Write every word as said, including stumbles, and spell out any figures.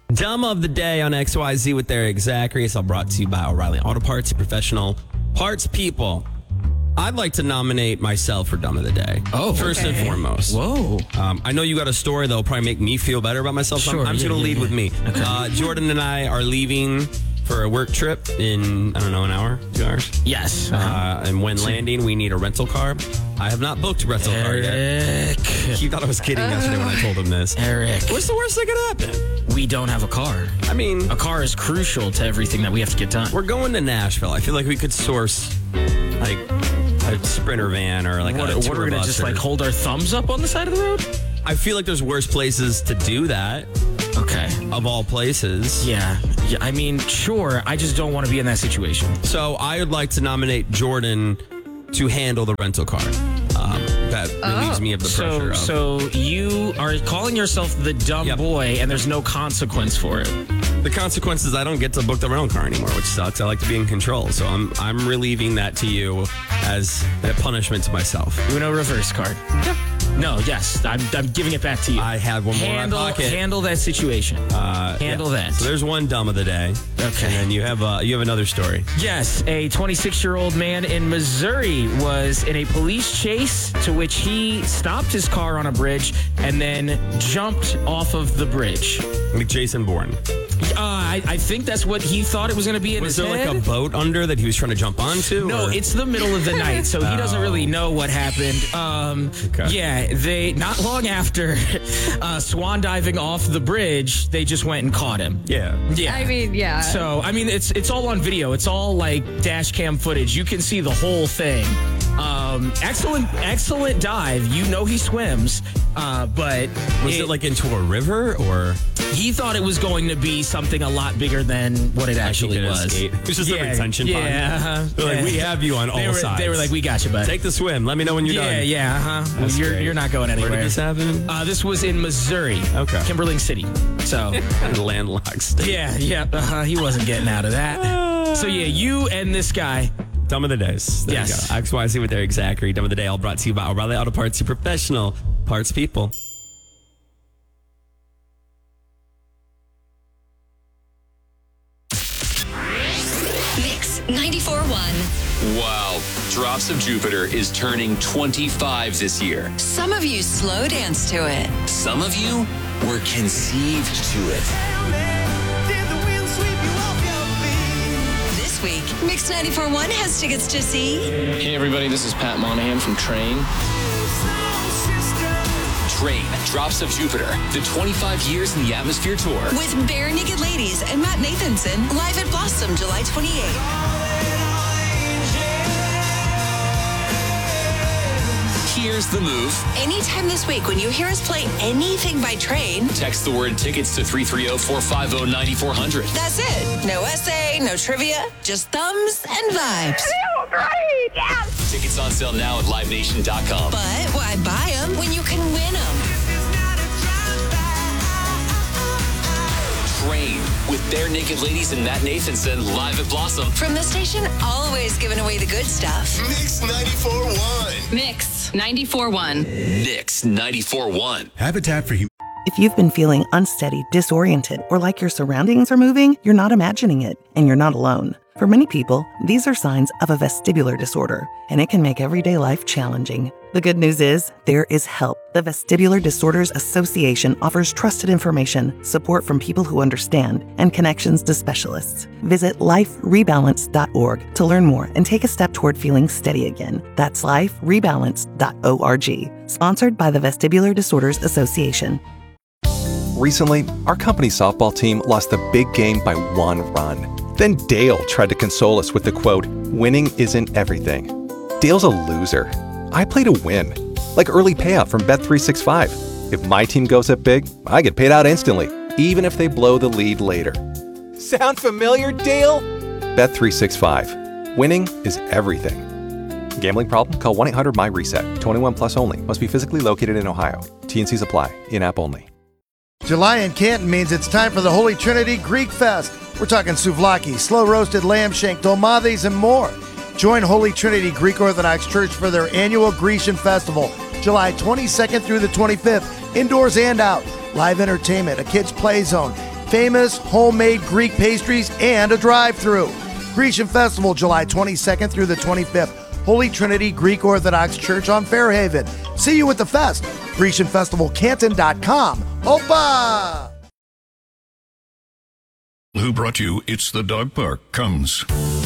Dumb of the day on X Y Z with Eric Zacharias, all brought to you by O'Reilly Auto Parts, your professional parts people. I'd like to nominate myself for Dumb of the Day. Oh, First okay. and foremost. Whoa. Um, I know you got a story that will probably make me feel better about myself. So Sure, I'm, I'm just yeah, going to yeah, lead yeah. with me. Okay. Uh, Jordan and I are leaving for a work trip in, I don't know, an hour, two hours. Yes. Uh, and when landing, we need a rental car. I have not booked a rental car yet. Eric. He thought I was kidding yesterday when I told him this. Eric. What's the worst that could happen? We don't have a car. I mean, A car is crucial to everything that we have to get done. we're going to Nashville. I feel like we could source, like, a Sprinter van or like What, a what tour are we going bus to just or- like hold our thumbs up on the side of the road? I feel like there's worse places to do that, Okay. of all places. Yeah. Yeah. I mean, sure. I just don't want to be in that situation. So I would like to nominate Jordan to handle the rental car. Um, that relieves me of the pressure. So, of, so you are calling yourself the dumb Yep. boy, and there's no consequence for it. the consequence is I don't get to book the rental car anymore, which sucks. I like to be in control. So I'm I'm relieving that to you as a punishment to myself. Uno reverse card. No, yes. I'm, I'm giving it back to you. I have one more handle, in my pocket. handle that situation. Uh, handle yeah. that. So there's one dumb of the day. Okay. And then you have uh, you have another story. Yes, a twenty-six-year-old man in Missouri was in a police chase to which he stopped his car on a bridge and then jumped off of the bridge. Like Jason Bourne. Uh, I, I think that's what he thought it was going to be in Was his there head. like a boat under that he was trying to jump onto? No, or? it's the middle of the night, so he doesn't really know what happened. Um, Okay. Yeah, they not long after uh, swan diving off the bridge, they just went and caught him. Yeah. Yeah, I mean, yeah. So I mean, it's it's all on video. It's all like dash cam footage. You can see the whole thing. Um, excellent, excellent dive. You know he swims, uh, but Was it, like into a river or he thought it was going to be something a lot bigger than what it actually he could was. escape? It was just a retention pond. Yeah, uh-huh. They're like, Yeah. we have you on all they were, sides. They were like, we got you, bud. Take the swim. Let me know when you're yeah, done. yeah, uh-huh. Well, That's you're great. you're not going anywhere. Where did this happen? Uh, this was in Missouri. Okay. Kimberling City. So, Kind of landlocked state. yeah, yeah, uh-huh. He wasn't getting out of that. So, yeah, you and this guy. Dumb of the days. There Yes. you go. X Y Z with Eric Zachary. Dumb of the day, all brought to you by O'Reilly Auto Parts, your professional parts people. Mix ninety-four point one. Wow. Drops of Jupiter is turning twenty-five this year. Some of you slow dance to it. Some of you were conceived to it. This week, Mix ninety-four point one has tickets to see Hey everybody, this is Pat Monahan from Train. Train, Drops of Jupiter, the twenty-five years in the Atmosphere tour. with Bare Naked Ladies and Matt Nathanson live at Blossom July twenty-eighth. Here's the move. Anytime this week when you hear us play anything by Train, Text the word tickets to three three zero, four five zero, nine four zero zero. that's it. No essay, no trivia, just thumbs and vibes. Tickets on sale now at live nation dot com. But why buy them when you can win them? Train with Bare Naked Ladies and Matt Nathanson live at Blossom. From the station always giving away the good stuff. Mix ninety-four point one. Mix ninety-four point one. Mix ninety-four point one. Habitat for Humanity. If you've been feeling unsteady, disoriented, or like your surroundings are moving, you're not imagining it, and you're not alone. For many people, these are signs of a vestibular disorder, and it can make everyday life challenging. The good news is, there is help. The Vestibular Disorders Association offers trusted information, support from people who understand, and connections to specialists. Visit life rebalance dot org to learn more and take a step toward feeling steady again. That's life rebalance dot org. Sponsored by the Vestibular Disorders Association. Recently, our company softball team lost the big game by one run. Then Dale tried to console us with the quote, "Winning isn't everything." Dale's a loser. I play to win. Like early payout from Bet three sixty-five. If my team goes up big, I get paid out instantly, even if they blow the lead later. Sound familiar, Dale? Bet three sixty-five. Winning is everything. Gambling problem? Call one eight hundred M Y reset. twenty-one plus only. Must be physically located in Ohio. T N Cs apply. In-app only. July in Canton means it's time for the Holy Trinity Greek Fest. We're talking souvlaki, slow-roasted lamb shank, dolmades, and more. Join Holy Trinity Greek Orthodox Church for their annual Grecian Festival, July twenty-second through the twenty-fifth, indoors and out. Live entertainment, a kids' play zone, famous homemade Greek pastries, and a drive-thru. Grecian Festival, July twenty-second through the twenty-fifth. Holy Trinity Greek Orthodox Church on Fairhaven. See you at the fest. Grecian Festival Canton dot com. Opa! Who brought you It's the Dog Park comes